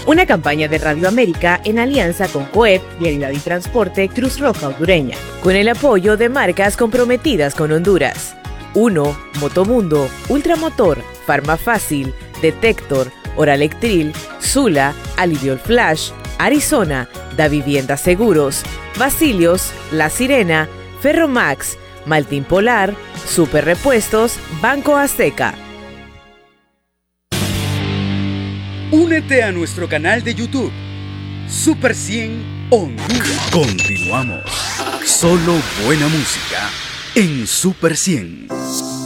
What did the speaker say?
Una campaña de Radio América en alianza con COEP, Vialidad y Transporte, Cruz Roja Hondureña, con el apoyo de marcas comprometidas con Honduras. 1. Motomundo, Ultramotor, Farmafácil, Detector, Oralectril, Sula, Aliviol Flash, Arizona, Da Vivienda Seguros, Basilios, La Sirena, Ferromax, Maltín Polar, Super Repuestos, Banco Azteca. Únete a nuestro canal de YouTube, Super 100 Honduras. Continuamos. Solo buena música en Super 100.